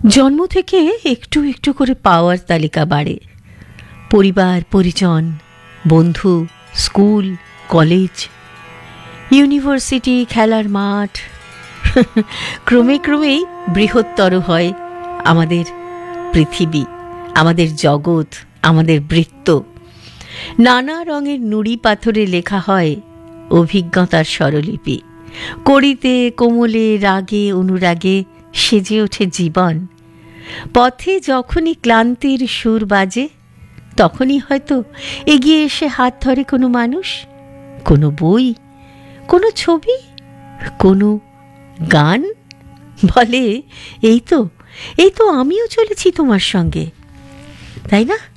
জন্ম থেকে একটু একটু করে পাওয়ার তালিকা বাড়ে। পরিবার, পরিজন, বন্ধু, স্কুল, কলেজ, ইউনিভার্সিটি, খেলার মাঠ। ক্রমে ক্রমেই বৃহত্তর হয় আমাদের পৃথিবী, আমাদের জগৎ, আমাদের বৃত্ত। নানা রঙের নুড়ি পাথরে লেখা হয় অভিজ্ঞতার স্বরলিপি। কড়িতে, কোমলে, রাগে, অনুরাগে সেজে ওঠে জীবন। পথে যখনই ক্লান্তির সুর বাজে, তখনই হয়তো এগিয়ে এসে হাত ধরে কোনো মানুষ, কোনো বই, কোনো ছবি, কোনো গান, বলে এই তো আমিও চলেছি তোমার সঙ্গে, তাই না?